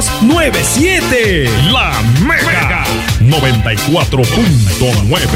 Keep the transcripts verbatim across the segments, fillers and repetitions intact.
dos nueve siete. La Mega noventa y cuatro punto nueve.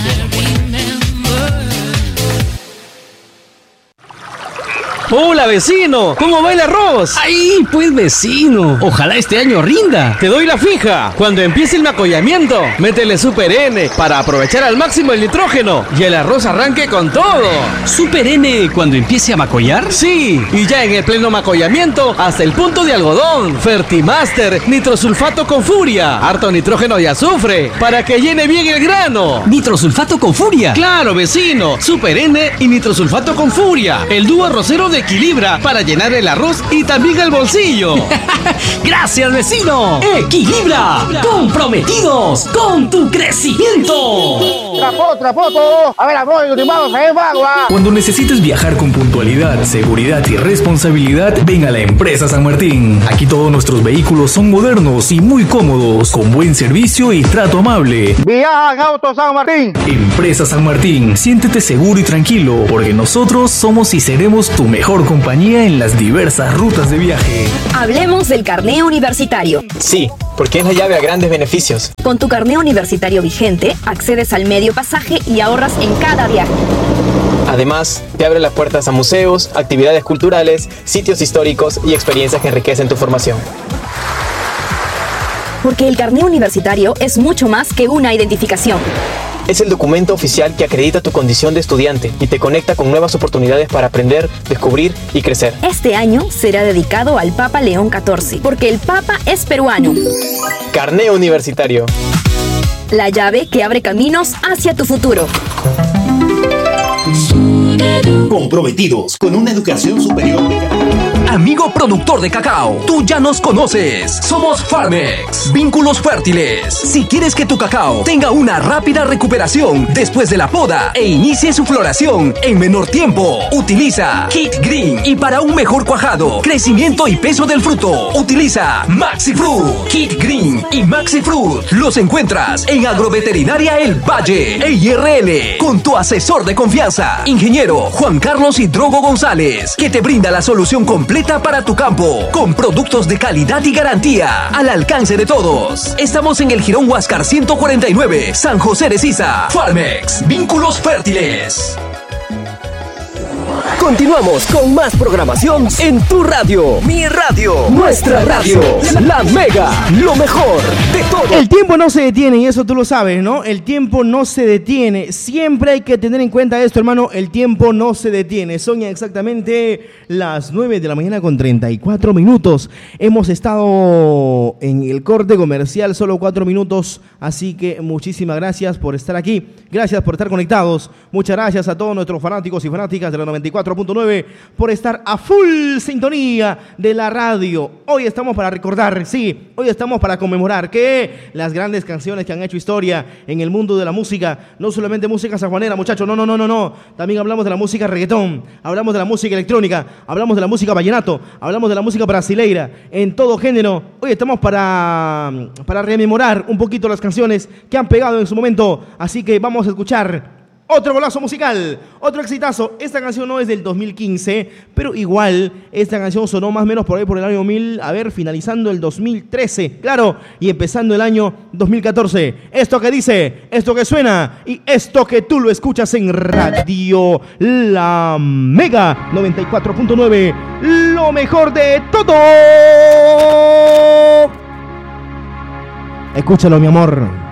¡Hola, vecino! ¿Cómo va el arroz? ¡Ay, pues, vecino! Ojalá este año rinda. Te doy la fija. Cuando empiece el macollamiento, métele Super N para aprovechar al máximo el nitrógeno y el arroz arranque con todo. ¿Super N cuando empiece a macollar? Sí, y ya en el pleno macollamiento, hasta el punto de algodón. Fertimaster, nitrosulfato con furia, harto nitrógeno y azufre, para que llene bien el grano. ¿Nitrosulfato con furia? ¡Claro, vecino! Super N y nitrosulfato con furia. El dúo arrocero de Equilibra para llenar el arroz y también el bolsillo. ¡Gracias, vecino! Equilibra, comprometidos con tu crecimiento. Otra foto, otra foto. A ver, amor, vamos a ver agua. Cuando necesites viajar con puntualidad, seguridad y responsabilidad, ven a la Empresa San Martín. Aquí todos nuestros vehículos son modernos y muy cómodos, con buen servicio y trato amable. Viaja en Auto San Martín. Empresa San Martín, siéntete seguro y tranquilo, porque nosotros somos y seremos tu mejor compañía en las diversas rutas de viaje. Hablemos del carné universitario. Sí, porque es la llave a grandes beneficios. Con tu carné universitario vigente, accedes al medio pasaje y ahorras en cada viaje. Además, te abre las puertas a museos, actividades culturales, sitios históricos y experiencias que enriquecen tu formación. Porque el carné universitario es mucho más que una identificación. Es el documento oficial que acredita tu condición de estudiante y te conecta con nuevas oportunidades para aprender, descubrir y crecer. Este año será dedicado al Papa León catorce, porque el Papa es peruano. Carné universitario. La llave que abre caminos hacia tu futuro. Comprometidos con una educación superior. Amigo productor de cacao, tú ya nos conoces. Somos Farmex, vínculos fértiles. Si quieres que tu cacao tenga una rápida recuperación después de la poda e inicie su floración en menor tiempo, utiliza Kit Green. Y para un mejor cuajado, crecimiento y peso del fruto, utiliza Maxi Fruit. Kit Green y Maxi Fruit los encuentras en Agroveterinaria El Valle, E I R L, con tu asesor de confianza, ingeniero Juan Carlos Hidrogo González, que te brinda la solución completa para tu campo, con productos de calidad y garantía, al alcance de todos. Estamos en el Jirón Huáscar ciento cuarenta y nueve, San José de Sisa. Farmex, vínculos fértiles. Continuamos con más programación en tu radio, mi radio, nuestra radio, La Mega, lo mejor de todo. El tiempo no se detiene y eso tú lo sabes, ¿no? El tiempo no se detiene. Siempre hay que tener en cuenta esto, hermano. El tiempo no se detiene. Son exactamente las nueve de la mañana con treinta y cuatro minutos. Hemos estado en el corte comercial solo cuatro minutos, así que muchísimas gracias por estar aquí. Gracias por estar conectados. Muchas gracias a todos nuestros fanáticos y fanáticas de la noventa y cuatro punto nueve por estar a full sintonía de la radio. Hoy estamos para recordar, sí, hoy estamos para conmemorar que las grandes canciones que han hecho historia en el mundo de la música, no solamente música sanjuanera, muchachos, no, no, no, no, no. También hablamos de la música reggaetón, hablamos de la música electrónica, hablamos de la música vallenato, hablamos de la música brasileira, en todo género. Hoy estamos para, para rememorar un poquito las canciones que han pegado en su momento, así que vamos a escuchar otro golazo musical, otro exitazo. Esta canción no es del dos mil quince, pero igual esta canción sonó más o menos por ahí por el año mil, a ver, finalizando el dos mil trece, claro, y empezando el año dos mil catorce. Esto que dice, esto que suena y esto que tú lo escuchas en Radio La Mega noventa y cuatro punto nueve, lo mejor de todo. Escúchalo, mi amor.